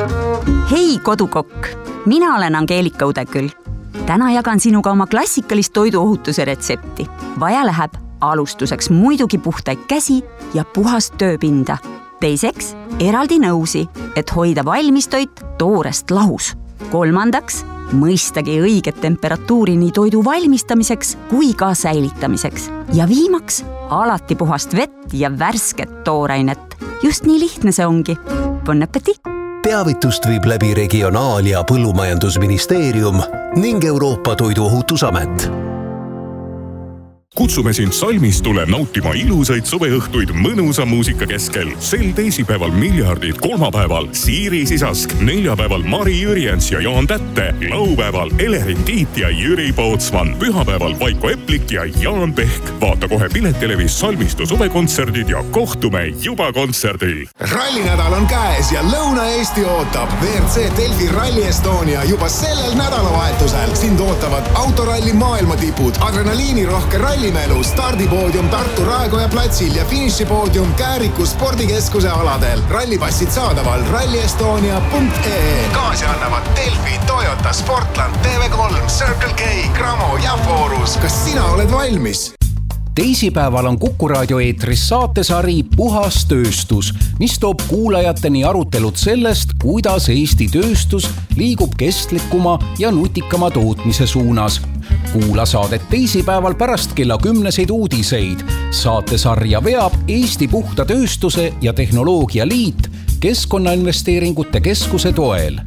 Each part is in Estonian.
Hei kodukokk, mina olen Angeelika Udeküll. Täna jagan sinuga oma klassikalist toiduohutuse retsepti. Vaja läheb alustuseks muidugi puhtaid käsi ja puhast tööpinda. Teiseks eraldi nõusi, et hoida valmistoit toorest lahus. Kolmandaks mõistagi õiget temperatuuri nii toidu valmistamiseks kui ka säilitamiseks. Ja viimaks alati puhast vett ja värsket toorainet. Just nii lihtne see ongi. Bon appétit! Teavitust viib läbi Regionaal- ja Põllumajandusministeerium ning Euroopa Toiduohutusamet. Kutsume sind Salmistule nautima ilusaid suveõhtuid mõnusa muusika keskel. Sel teisipäeval Miljardid, kolmapäeval Siiri Sisask, neljapäeval Mari Jürjens ja Jaan Tätte, laupäeval Elerin Tiit ja Jüri Pootsman, pühapäeval Vaiko Eplik ja Jaan Pehk. Vaata kohe Piletelevis Salmistu suvekontserdid ja kohtume juba kontserdil. Rallinädal on käes ja Lõuna-Eesti ootab. WRC Delfi Rally Estonia juba sellel nädalavahetusel. Sind ootavad autoralli maailmatipud, adrenaliinirohke rallimelu, stardipoodium Tartu Raekoja platsil ja finišipoodium Kääriku spordikeskuse aladel. Rallipassid saadaval rallyestonia.ee. Kaasi annavad Delfi, Toyota, Sportland, TV3, Circle K, Cramo ja Forus. Kas sina oled valmis? Teisipäeval on Kuku raadio eetris saatesari Puhas tööstus, mis toob kuulajateni arutelud sellest, kuidas Eesti tööstus liigub kestlikuma ja nutikama tootmise suunas. Kuula saadet teisipäeval pärast kella 10 uudiseid. Saatesarja veab Eesti Puhta Tööstuse ja Tehnoloogia Liit Keskkonnainvesteeringute Keskuse toel.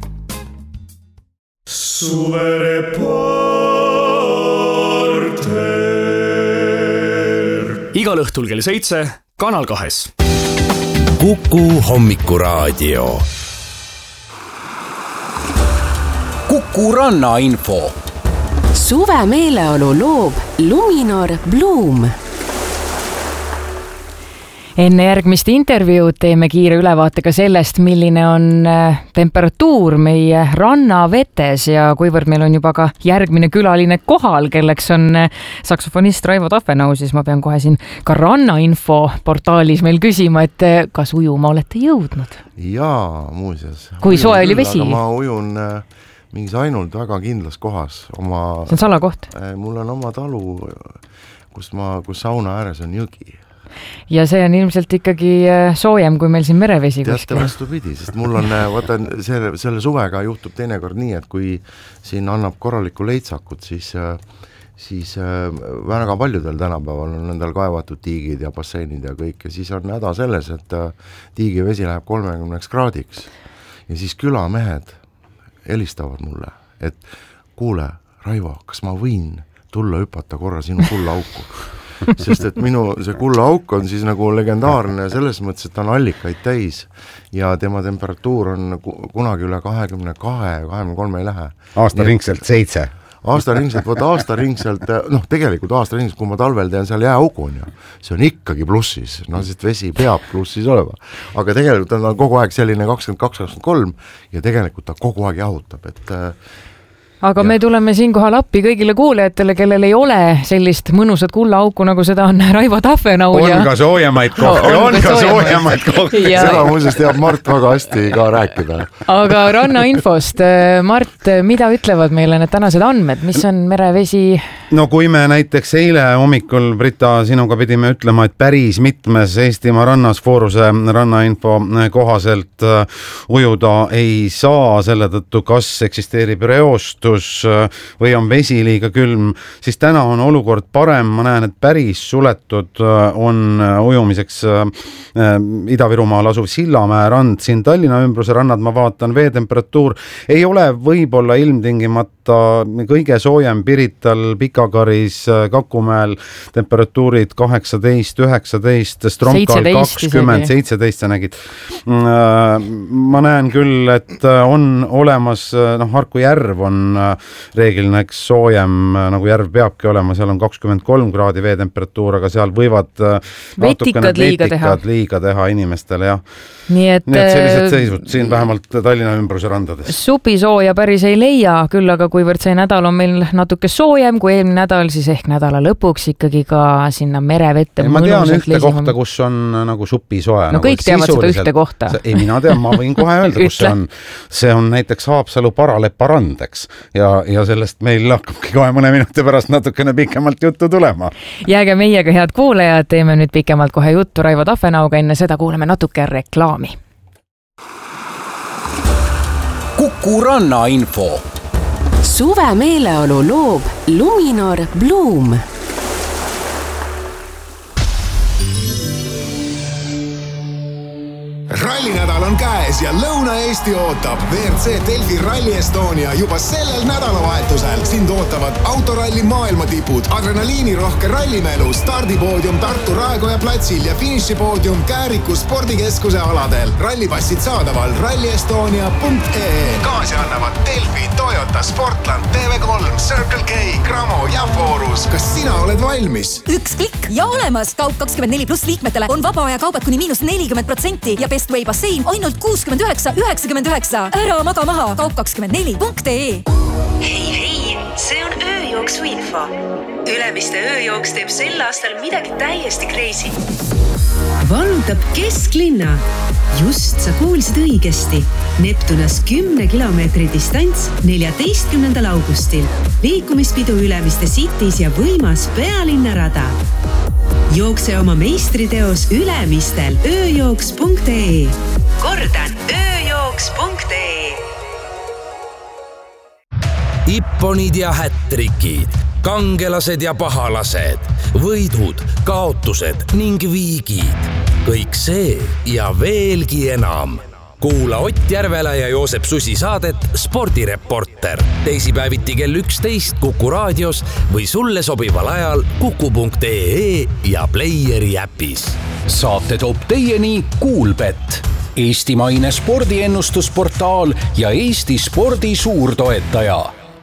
Igal õhtul kell 7, Kanal 2. Kuku hommikuraadio. Kuku rannainfo. Suve meeleolu loob Luminor Bloom. Enne järgmist intervjuud teeme kiire ülevaatega sellest, milline on temperatuur meie rannavetes ja kuivõrd meil on juba ka järgmine külaline kohal, kelleks on saksofonist Raivo Tafenau, siis ma pean kohe siin ka rannainfo portaalis meil küsima, et kas ujuma olete jõudnud? Jaa, muuseas. Kui soe oli vesi? Aga ma ujun mingis ainult väga kindlas kohas. See on salakoht? Mul on oma talu, kus sauna ääres on jõgi. Ja see on ilmselt ikkagi soojem, kui meil siin merevesi kuskil. Teate vastupidi, sest mul on, selle suvega juhtub teinekord nii, et kui siin annab korralikku leitsakut, siis väga paljudel tänapäeval on nendel kaevatud tiigid ja basseinid ja kõik, ja siis on häda selles, et tiigi vesi läheb 30 kraadiks ja siis külamehed helistavad mulle, et kuule, Raivo, kas ma võin tulla hüpata korra sinu kullaauku? Sest et minu see kullaauk on siis nagu legendaarne selles mõttes, et ta on allikaid täis ja tema temperatuur on kunagi üle 22-23 ei lähe. Aastaringselt 7. Aastaringselt, tegelikult aastaringselt, kui ma talvel teen seal jääaugun ja see on ikkagi plussis, sest vesi peab plussis olema. Aga tegelikult on kogu aeg selline 22-23 ja tegelikult ta kogu aeg jahutab, et aga me tuleme siinkohal appi kõigile kuulajatele, kellel ei ole sellist mõnusat kullaauku, nagu seda on Raivo Tafenau. On ka soojemaid kohti. Seda muuseas teab Mart väga hästi ka rääkida. Aga rannainfost, Mart, mida ütlevad meile need tänased andmed? Mis on merevesi? No kui me näiteks eile hommikul, Brita, sinuga pidime ütlema, et päris mitmes Eestimaa rannas Fooruse rannainfo kohaselt ujuda ei saa selle tõttu, kas eksisteerib reostus või on vesi liiga külm, siis täna on olukord parem. Ma näen, et päris suletud on ujumiseks Ida-Virumaal asuv Sillamäe rand. Siin Tallinna ümbruse rannad ma vaatan, veetemperatuur ei ole võib-olla ilmtingimata kõige soojem. Pirital, Pikakaris, Kakumäel temperatuurid 18, 19, Stromkal 20, 17 sa nägid. Ma näen küll, et on olemas, Harku järv on reeglina eks soojem, nagu järv peabki olema, seal on 23 kraadi veetemperatuur, aga seal võivad vetikad liiga teha inimestele, jah. Nii et sellised seisud siin vähemalt Tallinna ümbruse randades. Supisooja päris ei leia, küll aga kuivõrd see nädal on meil natuke soojem kui eelmine nädal, siis ehk nädala lõpuks ikkagi ka sinna merevette. Ma tean ühte kohta, kus on nagu supisoe. No kõik teavad seda ühte kohta. Ei, mina tean, ma võin kohe öelda, kus see on. See on näiteks Haapsalu Paralepa rand, eks. Ja sellest meil hakkabki kohe mõne minuti pärast natukene pikemalt juttu tulema. Jääge meiega, head kuulajad, teeme nüüd pikemalt kohe juttu Raivo Tafenauga, enne seda kuuleme natuke reklaami. Kuku Rannainfo. Suve meeleolu loob Luminor Bloom. Rallinädal on käes ja Lõuna-Eesti ootab WRC Delfi Rally Estonia juba sellel nädalavahetusel. Sind ootavad autoralli maailmatipud, adrenaliinirohke rallimelu, stardipoodium Tartu Raekoja platsil ja finišipoodium Kääriku spordikeskuse aladel. Rallipassid saadaval rallyestonia.ee. Kaasi annavad Delfi, Toyota, Sportland, TV3, Circle K, Gramo ja Forus. Kas sina oled valmis? Üks klikk ja olemas! Kaup24+ liikmetele on vaba aja kaubad kuni -40% ja Best Way bassein ainult 69,99. Ära maga maha kaup24.ee. Hei, see on ööjooksu info. Ülemiste ööjooks teeb sel aastal midagi täiesti crazy. Vallutab kesklinna. Just sa kuulsid õigesti. Neptunas 10 kilomeetri distants 14. augustil. Liikumispidu Ülemiste Cities ja võimas pealinnarada. Jookse oma meistriteos Ülemistel ööjooks.ee. Kordan, ööjooks.ee. Ipponid ja hättrikid, kangelased ja pahalased, võidud, kaotused ning viigid. Kõik see ja veelgi enam. Kuula Ott Järvela ja Joosep Susi saadet Spordireporter. Teisipäeviti kell 11 Kuku raadios või sulle sobival ajal kuku.ee ja Playeri äpis. Saate toob teieni Kuulbet, eestimaine spordiennustusportaal ja Eesti spordi suurtoetaja.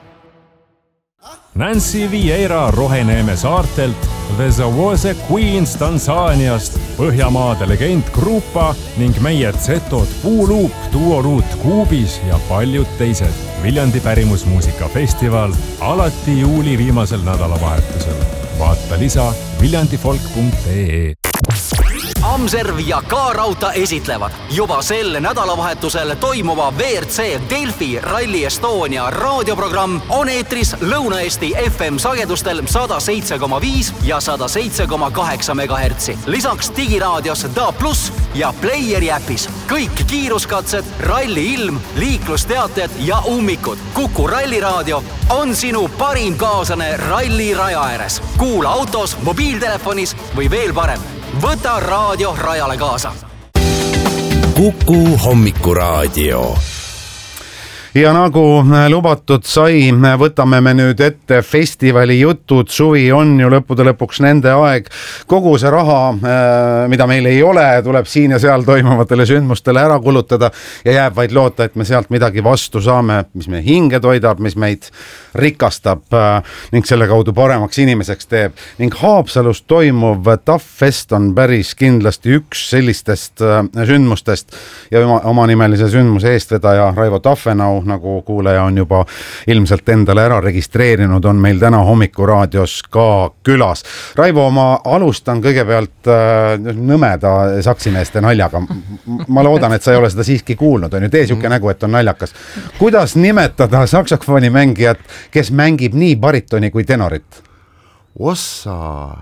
Nancy Vieira Roheneeme saartelt, The Zawose Queens Tansaaniast, Põhjamaade legend Grupa ning meie Zetod Puuluup, Duoruut Kuubis ja paljud teised. Viljandi pärimusmuusikafestival alati juuli viimasel nädalavahetusel. Vaata lisa viljandifolk.ee. Amserv ja K-Rauta esitlevad juba sel nädalavahetusel toimuva WRC Delfi Rally Estonia raadioprogramm on eetris Lõuna-Eesti FM sagedustel 107,5 ja 107,8 MHz. Lisaks digiraadios DA+ ja Playeri äpis. Kõik kiiruskatsed, ralli ilm, liiklusteated ja ummikud. Kuku ralliraadio on sinu parim kaaslane ralli raja ääres. Kuula autos, mobiiltelefonis või veel parem. Võta raadio rajale kaasa. Kuku hommikuraadio. Ja nagu lubatud sai, võtame me nüüd ette festivali jutud. Suvi on ju lõppude lõpuks nende aeg. Kogu see raha, mida meil ei ole, tuleb siin ja seal toimuvatele sündmustele ära kulutada ja jääb vaid loota, et me sealt midagi vastu saame, mis meie hinge toidab, mis meid rikastab ning selle kaudu paremaks inimeseks teeb. Ning Haapsalus toimuv TAF-fest on päris kindlasti üks sellistest sündmustest ja omanimelise sündmuse eestvedaja Raivo Tafenau, nagu kuulaja on juba ilmselt endale ära registreerinud, on meil täna hommikuraadios ka külas. Raivo, ma alustan kõigepealt nõmeda saksimeeste naljaga. Ma loodan, et sa ei ole seda siiski kuulnud, on ju tee siuke nägu, et on naljakas. Kuidas nimetada saksofoni mängijat, kes mängib nii baritoni kui tenorit? Ossa.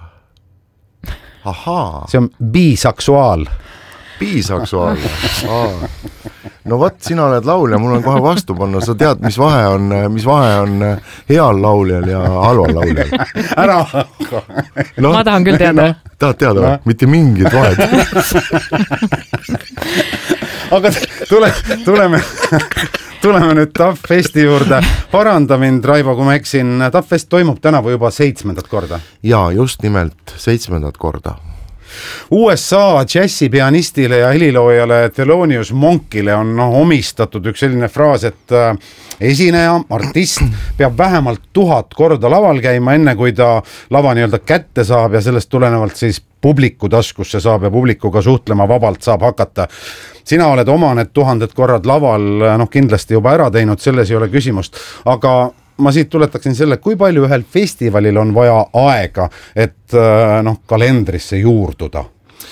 Ahaa. See on bisaksuaal. Bisaksuaal. No võt, sina oled laulja, mul on kohe vastu panna. Sa tead, mis vahe on heal lauljal ja halval lauljal. Ära. No, ma tahan küll teada. Tahad teada või? Mitte mingid vahed. Aga tuleme nüüd TAF-festi juurde. Paranda mind, Raivo, kui ma eksin. TAF-fest toimub tänavu juba 7. korda. Jaa, just nimelt 7. korda. USA džässipianistile ja heliloojale Thelonious Monkile on omistatud üks selline fraas, et esineja, artist peab vähemalt 1000 korda laval käima, enne kui ta lava nii-öelda kätte saab ja sellest tulenevalt siis publiku taskusse saab ja publikuga suhtlema vabalt saab hakata. Sina oled oma need 1000 korrad laval kindlasti juba ära teinud, selles ei ole küsimust, aga ma siit tuletaksin selle, kui palju ühel festivalil on vaja aega, et kalendrisse juurduda?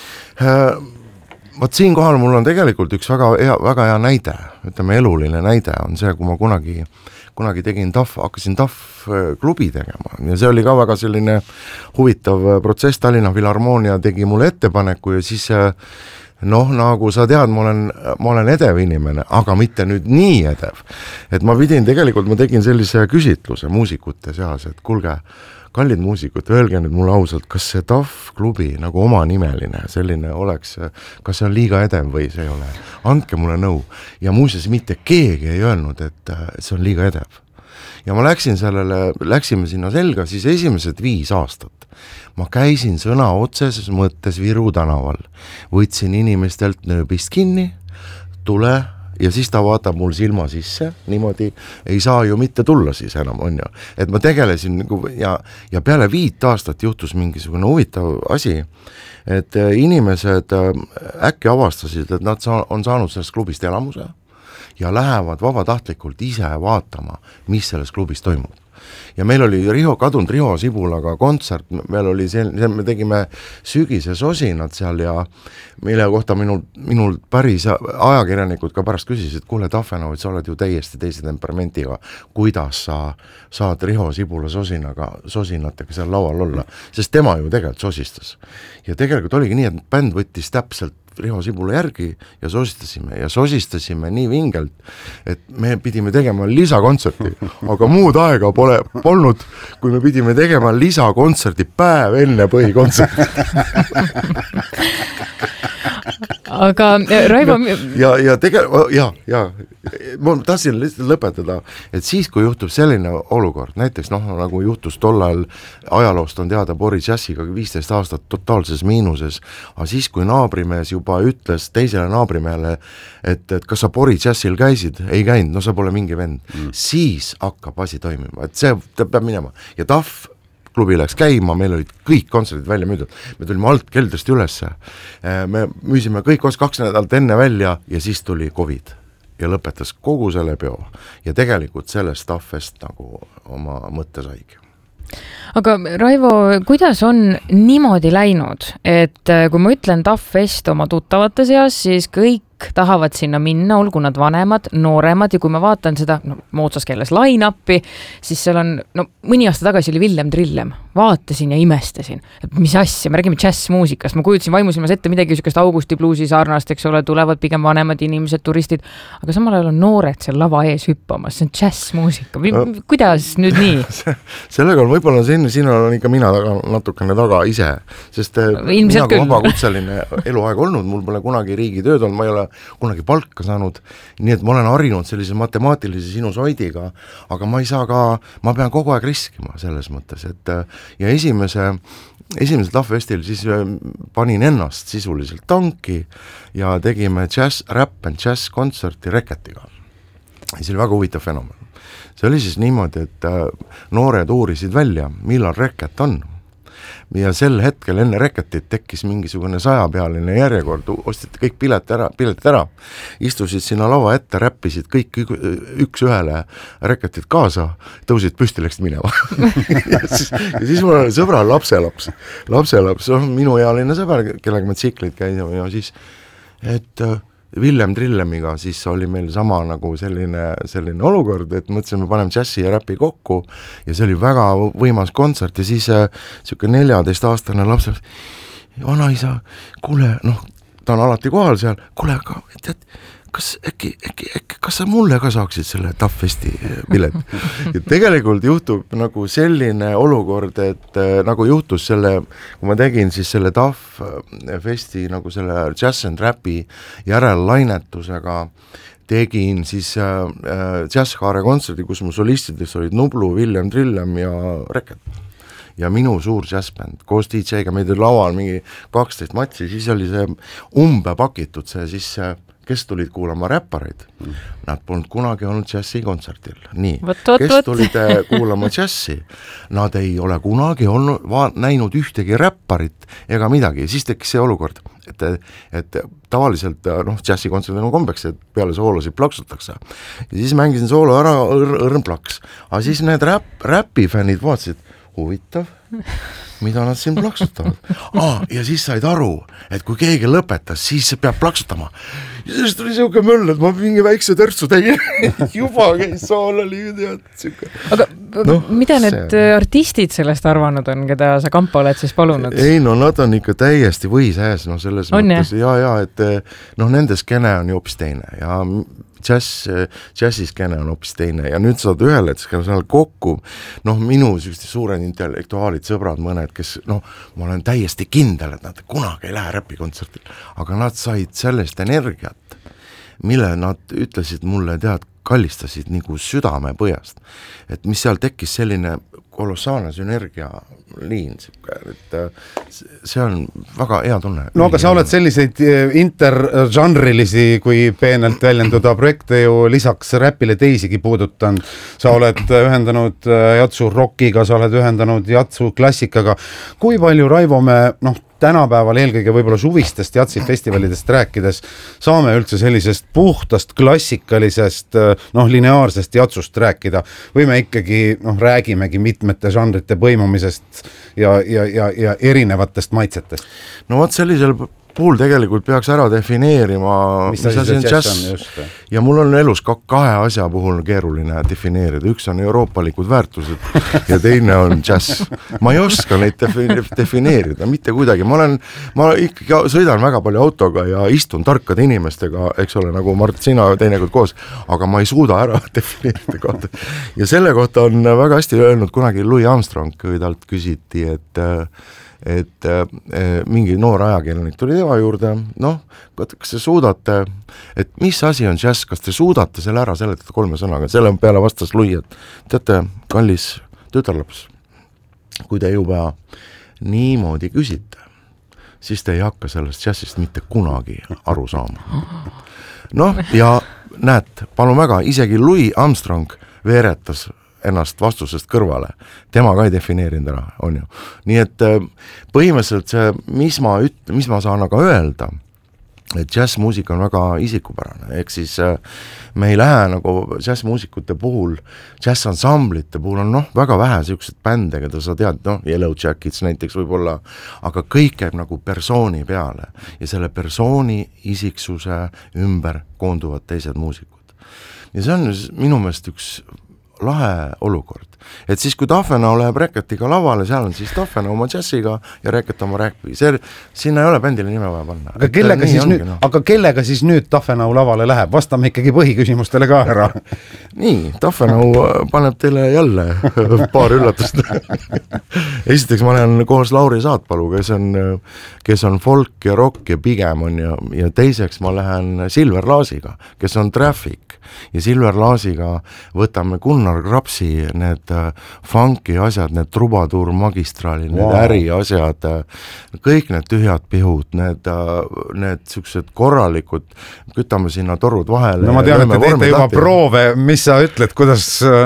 Vot siin kohal mul on tegelikult üks väga hea näide, ütleme eluline näide on see, kui ma kunagi tegin hakkasin klubi tegema ja see oli ka väga selline huvitav protsess, Tallinna Filharmoonia tegi mulle ettepaneku ja siis nagu sa tead, ma olen edev inimene, aga mitte nüüd nii edev, et ma tegin sellise küsitluse muusikute seas, et kuulge, kallid muusikud, öelge nüüd mulle ausalt, kas see TAF klubi nagu omanimeline selline oleks, kas see on liiga edev või see ei ole, andke mulle nõu ja muuseas mitte keegi ei öelnud, et see on liiga edev ja ma läksime sinna selga, siis esimesed 5 aastat ma käisin sõna otseses mõttes Viru tänaval, võtsin inimestelt nööbist kinni, tule ja siis ta vaatab mul silma sisse, niimoodi ei saa ju mitte tulla siis enam, on ju. Et ma tegelesin ja peale 5 aastat juhtus mingisugune huvitav asi, et inimesed äkki avastasid, et nad on saanud sellest klubist elamuse ja lähevad vabatahtlikult ise vaatama, mis selles klubis toimub. Ja meil oli kadunud Riho Sibulaga kontsert, me tegime sügise sosinad seal ja mille kohta minul päris ajakirjanikud ka pärast küsisid, kuule Tahvenovit, sa oled ju täiesti teise temperamentiga, kuidas sa saad Riho Sibula sosinatega seal laual olla, sest tema ju tegelikult sosistas. Ja tegelikult oligi nii, et bänd võttis täpselt Riho Sibula järgi ja sosistasime nii vingelt, et me pidime tegema lisakontserti, aga muud aega polnud, kui me pidime tegema lisakontserti päev enne põhikontserti. Aga Raivo... ma tahtsin lihtsalt lõpetada, et siis, kui juhtub selline olukord, näiteks nagu juhtus tollal ajaloost on teada Boris Jassiga 15 aastat totaalses miinuses, aga siis, kui naabrimees juba ütles teisele naabrimehele, et kas sa Boris Jassil käisid, ei käinud, sa pole mingi vend, siis hakkab asi toimima, et see peab minema ja TAF klubi läks käima, meil olid kõik kontserdid välja müüdud, me tulime alt keldrist ülesse, me müüsime kõik 2 nädalat enne välja ja siis tuli COVID ja lõpetas kogu selle peo ja tegelikult sellest TAF-est nagu oma mõtte saigi. Aga Raivo, kuidas on niimoodi läinud, et kui ma ütlen TAF-fest oma tuttavate seas, siis kõik tahavad sinna minna, olgu nad vanemad, nooremad ja kui ma vaatan seda moodsas keeles line-upi, siis seal on, mõni aasta tagasi oli Villem Trillem, vaatasin ja imestasin, et mis asja, me räägime džässmuusikast, ma kujutasin vaimusilmas ette midagi sükest Augusti bluusi sarnast, eks ole, tulevad pigem vanemad inimesed, turistid, aga samal ajal on noored seal lava ees hüppamas, see on džässmuusika, kuidas nüüd nii? Sellega on võib-olla siin on ikka mina natukene taga ise, sest mina kui vabakutseline eluaeg olnud, mul pole kunagi riigitööd olnud, ma ei ole kunagi palka saanud, nii et ma olen harjunud sellise matemaatilise sinusoidiga, aga ma ei saa ma pean kogu aeg riskima selles mõttes, et ja esimesel TAF-festil siis panin ennast sisuliselt tanki ja tegime rap and jazz kontserti Reketiga. See oli väga huvitav fenomen. See oli siis niimoodi, et noored uurisid välja, millal Reket on. Ja sel hetkel enne Reketit tekkis mingisugune 100-pealine järjekord, ostiti kõik piletid ära, istusid sinna lava ette, räppisid kõik üks ühele Reketit kaasa, tõusid püsti, läksid minema. ja siis mul oli sõbra lapselaps, minu ealine sõber, kellega me tsikleid käisime ja siis, et Villem Trillemiga siis oli meil sama nagu selline olukord, et mõtlesime, paneme džässi ja räpi kokku ja see oli väga võimas kontsert ja siis siuke 14-aastane laps, vanaisa, kuule, ta on alati kohal seal, kuule, tead, kas sa mulle ka saaksid selle TAF-festi pilet? Ja tegelikult juhtub nagu selline olukord, et nagu juhtus kui ma tegin siis selle TAF-festi nagu selle jazz and rapi järellainetusega, tegin siis Jazzkaare kontserdi, kus mu solistideks olid Nublu, Villem Trillem ja Reket. ja minu suur džässbänd koos DJ-ga, meid oli laual mingi 12 matsi, siis oli see pakitud see, siis kes tulid kuulama räppareid, nad polnud kunagi olnud džässikontsertil, nii, kes tulid kuulama džässi, nad ei ole kunagi näinud ühtegi räpparit ega midagi, siis tekkis see olukord, et tavaliselt džässikontserdil on kombeks, et peale soolosid plaksutakse ja siis mängisin soolo ära, õrn plaks, aga siis need räpifännid vaatasid, huvitav, mida nad siin plaksutavad. Ja siis said aru, et kui keegi lõpetas, siis peab plaksutama. Ja sellest tuli siuke möll, et ma mingi väikse törtsu tegin. Juba käis sool oli siuke. Aga mida need artistid sellest arvanud on, keda sa kampa oled siis palunud? Ei, nad on ikka täiesti võisäes, selles mõttes. Ja, et nende skene on ju hoopis teine ja džässiskene on hoopis teine ja nüüd saad ühele, et seal kokku minu suured intellektuaalid, sõbrad mõned, kes ma olen täiesti kindel, et nad kunagi ei lähe räpikontsertil, aga nad said sellest energiat, mille nad ütlesid mulle, kallistasid nagu südame põhjast, et mis seal tekkis selline kolossaalne sünergialiin, et see on väga hea tunne. No aga sa oled selliseid interžanrilisi, kui peenelt väljenduda projekte ju lisaks räpile teisigi puudutanud. Sa oled ühendanud jatsu rockiga, sa oled ühendanud jatsu klassikaga. Kui palju, Raivo, me tänapäeval eelkõige võib-olla suvistest jatsifestivalidest rääkides saame üldse sellisest puhtast klassikalisest lineaarsest jatsust rääkida või me ikkagi räägimegi mitmete žanrite põimumisest ja erinevatest maitsetest? No vot sellisel puhul tegelikult peaks ära defineerima, mis asi on džäss. Ja mul on elus kahe asja puhul keeruline defineerida. Üks on euroopalikud väärtused ja teine on džäss. Ma ei oska neid defineerida, mitte kuidagi. Ma ikkagi sõidan väga palju autoga ja istun tarkade inimestega, eks ole, nagu Mart, sina teinekord koos, aga ma ei suuda ära defineerida kohta. Ja selle kohta on väga hästi öelnud kunagi Louis Armstrong, kui talt küsiti, et mingi noor ajakirjanik tuli tema juurde, kas te suudate, et mis asi on džäss, kas te suudate selle ära seletada 3 sõnaga, selle peale vastas Louis, et teate, kallis tütarlaps, kui te juba niimoodi küsite, siis te ei hakka sellest džässist mitte kunagi aru saama. Ja näed, palun väga, isegi Louis Armstrong veeretas ennast vastusest kõrvale. Tema ka ei defineerinud ära, on ju. Nii et põhimõtteliselt see, mis ma saan aga öelda, et džässmuusika on väga isikupärane, ehk siis me ei lähe nagu džässmuusikute puhul, džässansamblite puhul on väga vähe siuksed bände, keda sa tead, Yellow Jackets näiteks võib-olla, aga kõik käib nagu persooni peale ja selle persooni isiksuse ümber koonduvad teised muusikud. Ja see on minu meelest üks lahe olukord. Et siis kui Tafenau läheb Reketiga lavale, seal on siis Tafenau oma džässiga ja Reket oma räkvi. Sinna ei ole bändile nime vaja panna. Aga kellega siis nüüd Tafenau lavale läheb? Vastame ikkagi põhiküsimustele ka ära. Nii, Tafenau paneb teile jälle paar üllatust. Esiteks ma olen koos Lauri Saatpalu, kes on folk ja rock ja pigem on ja teiseks ma lähen Silver Laasiga, kes on Traffic ja Silver Laasiga võtame Gunnar Krapsi need funky asjad, need Trubadur magistraali, need äri asjad, kõik need tühjad pihud, need siuksed korralikud, kütame sinna torud vahele. No ma tean, et te teete juba proove, mis sa ütled, kuidas,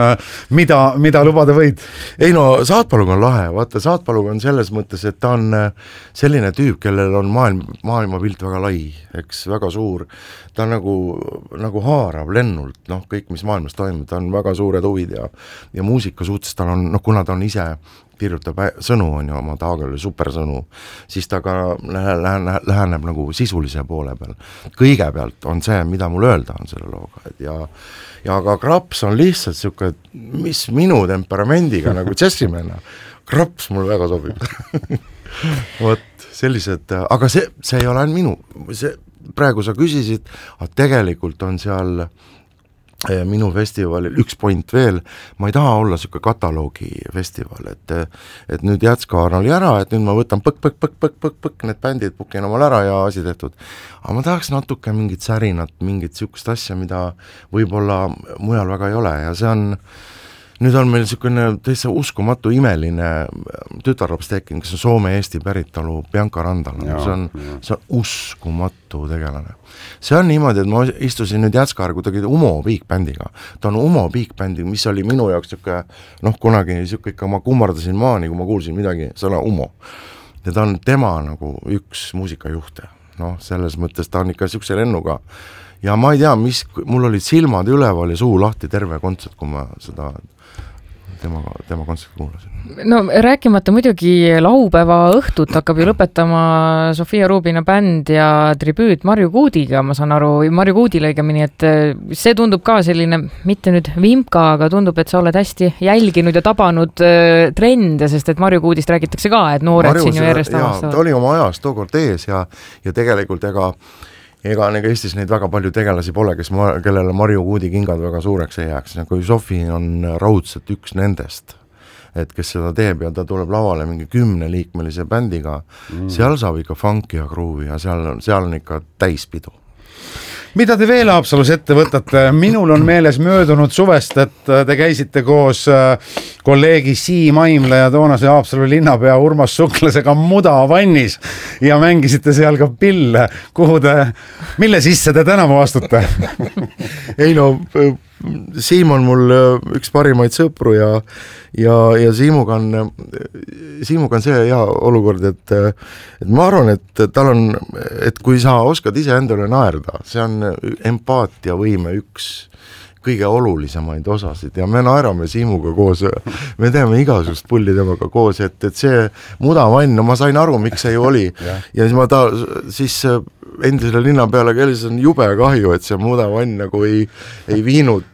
mida lubada võid? Ei no, Saatpaluga on lahe, vaata, Saatpaluga on selles mõttes, et ta on selline tüüp, kellel on maailmapilt väga lai, eks, väga suur, ta on nagu haarav lennult, kõik, mis maailmas toimub, ta on väga suured huvid ja muusika suhtes tal on, kuna ta on ise kirjutab sõnu, on ju, oma taagel supersõnu, siis ta ka läheneb nagu sisulise poole peal. Kõigepealt on see, mida mul öelda on selle looga, ja ka Kraps on lihtsalt siuke, mis minu temperamendiga nagu džässimena, Kraps mul väga sobib. Vot, sellised, aga see ei ole minu, praegu sa küsisid, aga tegelikult on seal minu festivalil üks point veel, ma ei taha olla siuke kataloogi festival, et nüüd Jätskaar oli ära, et nüüd ma võtan põk, need bändid pukin omal ära ja asi tehtud. Aga ma tahaks natuke mingit särinat, mingit siukest asja, mida võib-olla mujal väga ei ole ja see on nüüd on meil niisugune täitsa uskumatu imeline tütarlaps tekkinud, kes on Soome-Eesti päritolu Bianca Randala, see on uskumatu tegelane. See on niimoodi, et ma istusin nüüd Jätskar kuidagi Umo Big-bändiga, ta on Umo Big-bändi, mis oli minu jaoks niisugune, kunagi niisugune ikka ma kummardasin maani, kui ma kuulsin midagi sõna Umo, ja ta on tema nagu üks muusikajuhte, selles mõttes ta on ikka niisuguse lennuga. Ja ma ei tea, mul olid silmad üleval ja suu lahti terve kontsert, kui ma seda tema kontserti kuulasin. No rääkimata muidugi laupäeva õhtut hakkab ju lõpetama Sofia Rubina bänd ja tribüüt Marju Kuudiga, ma saan aru, Marju Kuudile õigemini, et see tundub ka selline, mitte nüüd vimka, aga tundub, et sa oled hästi jälginud ja tabanud trende, sest et Marju Kuudist räägitakse ka, et noored siin ju järjest avastavad. Ta oli oma ajas tookord ees ja tegelikult ega Eestis neid väga palju tegelasi pole, kellele Marju Kuudi kingad väga suureks ei jääks, nagu Sofi on raudselt üks nendest, et kes seda teeb ja ta tuleb lavale mingi 10-liikmelise bändiga, seal saab ikka funky ja groovi ja seal on ikka täispidu. Mida te veel Haapsalus ette võtate? Minul on meeles möödunud suvest, et te käisite koos kolleegi Siim Aimla ja toonase Haapsalu linnapea Urmas Suklasega Mudavannis ja mängisite seal ka pille. Mille sisse te tänavu astute? Ei no, Siim on mul üks parimaid sõpru ja Siimuga on see hea olukord, et ma arvan, et tal on, et kui sa oskad ise endale naerda, see on empaatia võime üks kõige olulisemaid osasid ja me naerame Siimuga koos, me teeme igasugust pulli temaga koos, et see Mudavann, no ma sain aru, miks see ju oli ja siis endisele linna peale kellis on jube kahju, et see Mudavann nagu ei viinud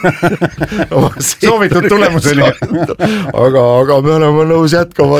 soovitud tulemuseni aga me oleme nõus jätkama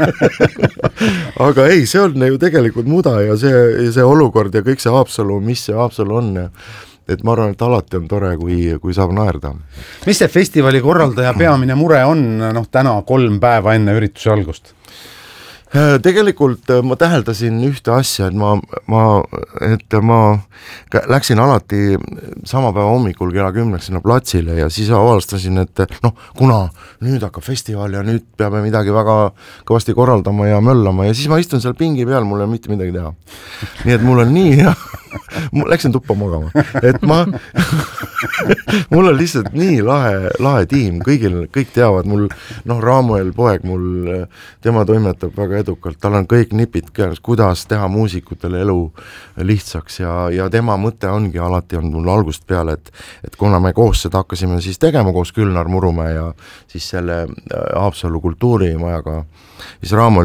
aga ei, see on ju tegelikult Muda ja see olukord ja kõik see Haapsalu, mis see Haapsalu on et ma arvan, et alati on tore, kui saab naerda. Mis see festivali korraldaja peamine mure on täna 3 päeva enne ürituse algust? Tegelikult ma täheldasin ühte asja, et ma läksin alati sama päeva hommikul kella 10 sinna platsile ja siis avastasin, et kuna nüüd hakkab festival ja nüüd peame midagi väga kõvasti korraldama ja möllama ja siis ma istun seal pingi peal, mul ei mitte midagi teha. Nii et mul on nii ja läksin tuppa magama, et mul on lihtsalt nii lahe tiim, kõik teavad, mul Raamuel poeg, tema toimetab väga edukalt, tal on kõik nipid käes, kuidas teha muusikutele elu lihtsaks ja tema mõte ongi alati on mul algust peale, et kuna me koos seda hakkasime siis tegema koos Külnar Murumäe ja siis selle Haapsalu kultuurimajaga, siis Raamuel